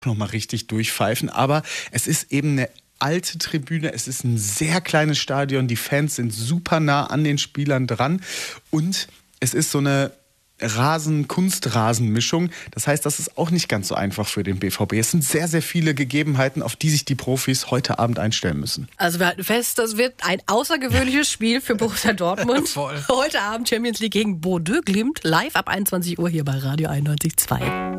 nochmal richtig durchpfeifen. Aber es ist eben eine alte Tribüne, es ist ein sehr kleines Stadion, die Fans sind super nah an den Spielern dran und es ist so eine Kunstrasenmischung. Das heißt, das ist auch nicht ganz so einfach für den BVB. Es sind sehr, sehr viele Gegebenheiten, auf die sich die Profis heute Abend einstellen müssen. Also wir halten fest, das wird ein außergewöhnliches Spiel für Borussia Dortmund. Voll. Heute Abend Champions League gegen Bordeaux Glimt, live ab 21 Uhr hier bei Radio 91.2.